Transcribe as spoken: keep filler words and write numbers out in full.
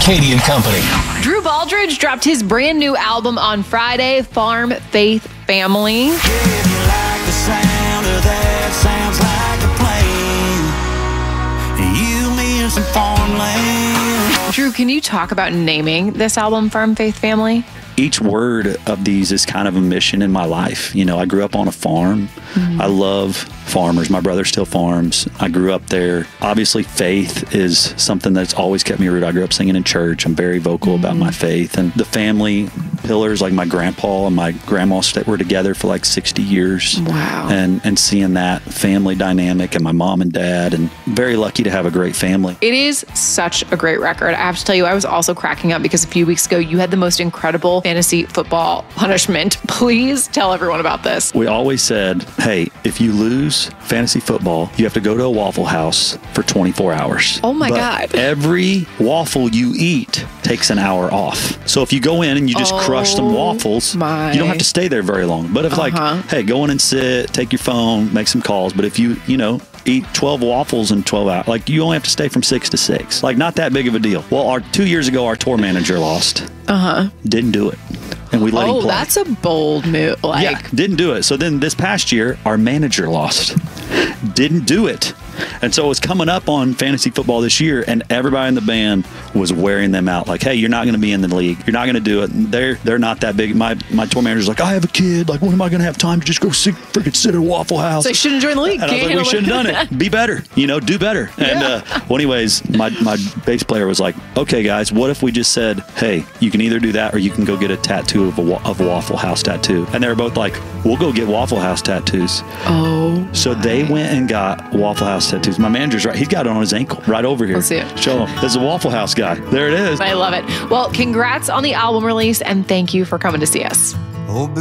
Katie and Company. Drew Baldridge dropped his brand new album on Friday, Farm Faith Family. If you like the sound of that, sounds like a plane. You mean some farmland. Drew, can you talk about naming this album Farm Faith Family? Each word of these is kind of a mission in my life. You know, I grew up on a farm. Mm-hmm. I love farmers. My brother still farms. I grew up there. Obviously, faith is something that's always kept me rooted. I grew up singing in church. I'm very vocal mm-hmm. about my faith. And the family pillars, like my grandpa and my grandma were together for like sixty years. Wow. And, and seeing that family dynamic and my mom and dad, and very lucky to have a great family. It is such a great record. I have to tell you, I was also cracking up because a few weeks ago, you had the most incredible fantasy football punishment. Please tell everyone about this. We always said, hey, if you lose fantasy football, you have to go to a Waffle House for twenty-four hours. Oh my but God. Every waffle you eat takes an hour off. So if you go in and you just oh, crush some waffles, my. you don't have to stay there very long. But if uh-huh. like, hey, go in and sit, take your phone, make some calls. But if you, you know, eat twelve waffles in twelve hours, like you only have to stay from six to six. Like not that big of a deal. Well, our two years ago, our tour manager lost. Uh-huh. Didn't do it. And we let oh, him play. That's a bold move. Like, yeah, didn't do it. So then this past year, our manager lost. Didn't do it. And so it was coming up on fantasy football this year, and everybody in the band was wearing them out. Like, hey, you're not going to be in the league. You're not going to do it. They're they're not that big. My my tour manager's like, I have a kid. Like, when am I going to have time to just go sit, freaking sit at a Waffle House? So you shouldn't join the league. And I was like, we shouldn't have done it. Be better. You know, do better. And yeah. uh, well, anyways, my, my bass player was like, okay, guys, what if we just said, hey, you can either do that or you can go get a tattoo of a, of a Waffle House tattoo. And they were both like, we'll go get Waffle House tattoos. Oh. So they went and got Waffle House tattoos. My manager's right. He's got it on his ankle right over here. Let's see it. Show him. There's a Waffle House guy. There it is. I love it. Well, congrats on the album release, and thank you for coming to see us. Oh,